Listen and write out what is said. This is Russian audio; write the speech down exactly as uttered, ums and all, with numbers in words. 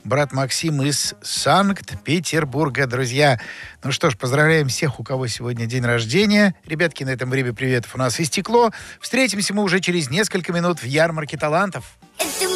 брат Максим из Санкт-Петербурга. Друзья, ну что ж, поздравляем всех, у кого сегодня день рождения. Ребятки, на этом время приветов у нас истекло. Встретимся мы уже через несколько минут в ярмарке талантов.